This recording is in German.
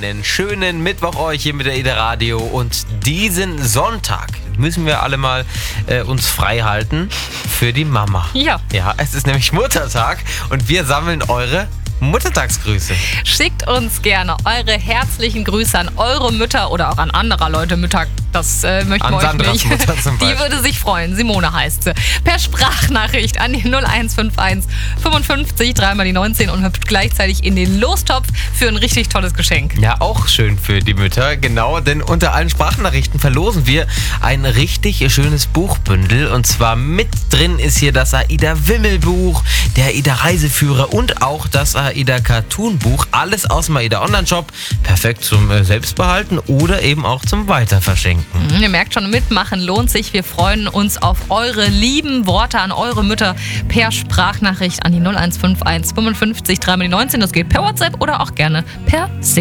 einen schönen Mittwoch euch hier mit der Ida Radio. Und diesen Sonntag müssen wir alle mal uns frei halten für die Mama. Ja. Ja, es ist nämlich Muttertag und wir sammeln eure Muttertagsgrüße. Schickt uns gerne eure herzlichen Grüße an eure Mütter oder auch an anderer Leute Mütter. Das möchten wir euch Sandras nicht. Mutter zum Beispiel. Die würde sich freuen. Simone heißt sie. Per Sprachnachricht an die 0151 55 3 die 19 und hüpft gleichzeitig in den Lostopf für ein richtig tolles Geschenk. Ja, auch schön für die Mütter, genau, denn unter allen Sprachnachrichten verlosen wir ein richtig schönes Buchbündel und zwar mit drin ist hier das AIDA-Wimmelbuch, der AIDA-Reiseführer und auch das AIDA-Cartoon-Buch, alles aus dem AIDA Online-Shop, perfekt zum Selbstbehalten oder eben auch zum Weiterverschenken. Ihr merkt schon, mitmachen lohnt sich. Wir freuen uns auf eure lieben Worte an eure Mütter per Sprachnachricht an die 0151 55 3 die 19. Das geht per WhatsApp oder auch gerne per